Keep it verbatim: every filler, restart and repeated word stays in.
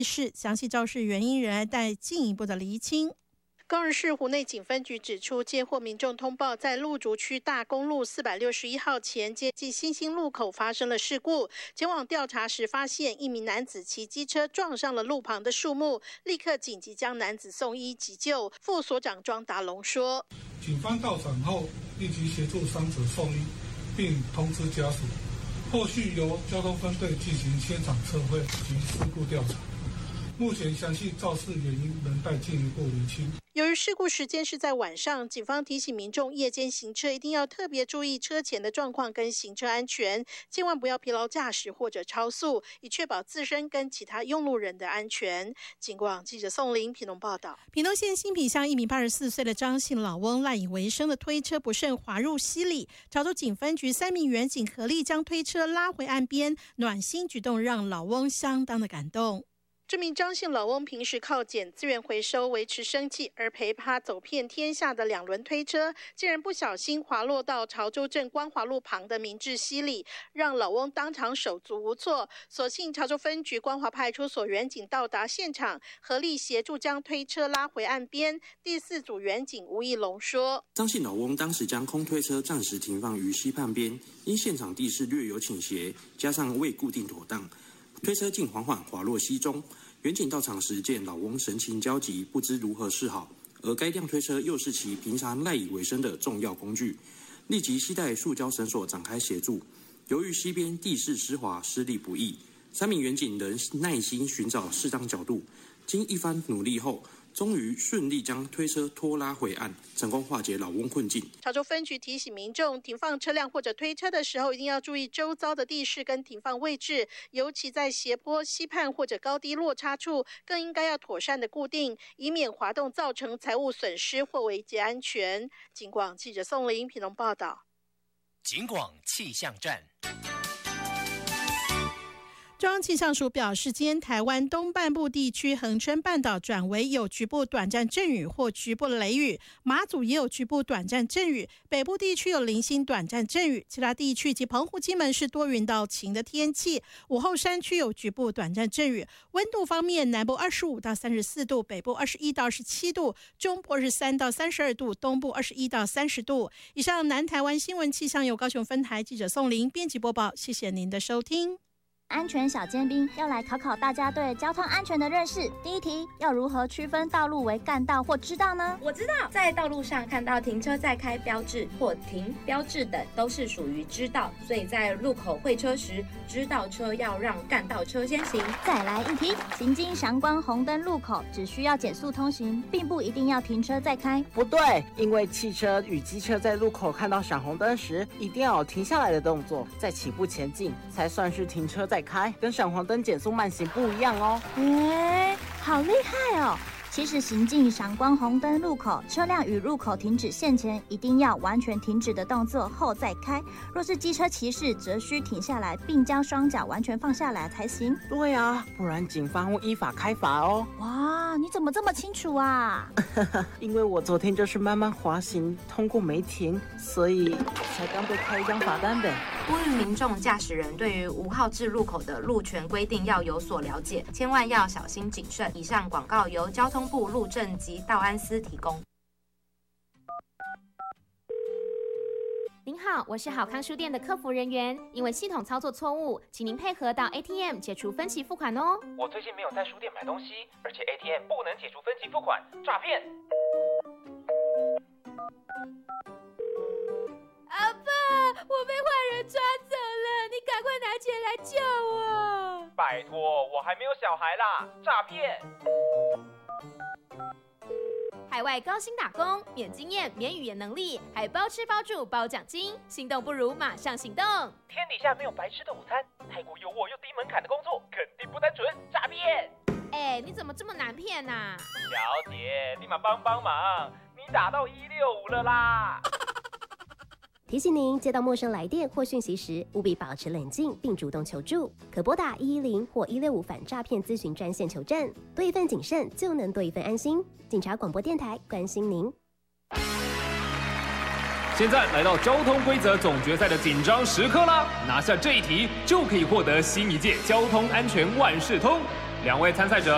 是详细肇事原因仍然待进一步的厘清。高雄市湖内警分局指出，接获民众通报，在鹿竹区大公路四百六十一号前接近新兴路口发生了事故。前往调查时，发现一名男子骑机车撞上了路旁的树木，立刻紧急将男子送医急救。副所长庄达龙说：“ 警方到场后，立即协助伤者送医，并通知家属。后续由交通分队进行现场测绘及事故调查。目前详细肇事原因仍待进一步厘清。” 由于事故时间是在晚上，警方提醒民众夜间行车一定要特别注意车前的状况跟行车安全，千万不要疲劳驾驶或者超速，以确保自身跟其他用路人的安全。警广记者宋玲屏东报道。屏东县新埤乡一名八十四岁的张姓老翁赖以为生的推车不慎滑入溪里，潮州警分局三名员警合力将推车拉回岸边，暖心举动让老翁相当的感动。这名张姓老翁平时靠捡资源回收维持生计，而陪他走遍天下的两轮推车，竟然不小心滑落到潮州镇光华路旁的明治溪里，让老翁当场手足无措。所幸潮州分局光华派出所员警到达现场，合力协助将推车拉回岸边。第四组员警吴义龙说：“ 张姓老翁当时将空推车暂时停放于溪畔边，因现场地势略有倾斜，加上未固定妥当，推车竟缓缓滑落溪中。员警到场时见老翁神情焦急，不知如何是好，而该辆推车又是其平常赖以为生的重要工具，立即携带塑胶绳索展开协助。由于溪边地势湿滑，施力不易，三名员警仍耐心寻找适当角度，经一番努力后，终于顺利将推车拖拉回岸，成功化解老翁困境。 潮州分局提醒民众，停放车辆或者推车的时候，一定要注意周遭的地势跟停放位置，尤其在斜坡、溪畔或者高低落差处，更应该要妥善的固定，以免滑动造成财物损失或危及安全。警广记者宋玲屏东报道。 警广气象站。 中央气象署表示，今天台湾东半部地区恒春半岛转为有局部短暂阵雨或局部雷雨，马祖也有局部短暂阵雨，北部地区有零星短暂阵雨，其他地区及澎湖、金门是多云到晴的天气。午后山区有局部短暂阵雨。温度方面，南部二十五到三十四度，北部二十一到二十七度，中部二十三到三十二度，东部二十一到三十度。以上南台湾新闻气象由高雄分台记者宋玲编辑播报，谢谢您的收听。 安全小尖兵要来考考大家对交通安全的认识。第一题，要如何区分道路为干道或支道呢？ 我知道，在道路上看到停车再开标志或停标志等，都是属于支道，所以在路口会车时，支道车要让干道车先行。 再来一题，行经闪光红灯路口，只需要减速通行，并不一定要停车再开。 不对，因为汽车与机车在路口看到闪红灯时，一定要有停下来的动作，再起步前进，才算是停车再开，跟闪黄灯减速慢行不一样哦。 哎，好厉害哦！其实行进闪光红灯路口，车辆与路口停止线前，一定要完全停止的动作后再开。若是机车骑士，则需停下来，并将双脚完全放下来才行。 对啊，不然警方会依法开罚哦。 哇，你怎么这么清楚啊？ 因为我昨天就是慢慢滑行，通过没停，所以才刚被开一张罚单的。 呼吁民众驾驶人对于无号志路口的路权规定要有所了解，千万要小心谨慎。以上广告由交通部路政及道安司提供。 您好，我是好康书店的客服人员，因为系统操作错误，请您配合到 A T M 解除分期付款哦。 我最近没有在书店买东西，而且 A T M 不能解除分期付款，诈骗！ 阿爸，我被坏人抓走了，你赶快拿钱来救我！ 拜托，我还没有小孩啦，诈骗！ 海外高薪打工，免经验、免语言能力，还包吃包住包奖金，心动不如马上行动！ 天底下没有白吃的午餐，泰国有我又低门槛的工作，肯定不单纯，诈骗！ 哎，你怎么这么难骗啊？ 小姐，立马帮帮忙，你打到一六五了啦！ 提醒您，接到陌生来电或讯息时，务必保持冷静并主动求助，可拨打一一零或一六五反诈骗咨询专线求证。多一份谨慎，就能多一份安心。警察广播电台关心您。 现在来到交通规则总决赛的紧张时刻啦！拿下这一题，就可以获得新一届交通安全万事通。两位参赛者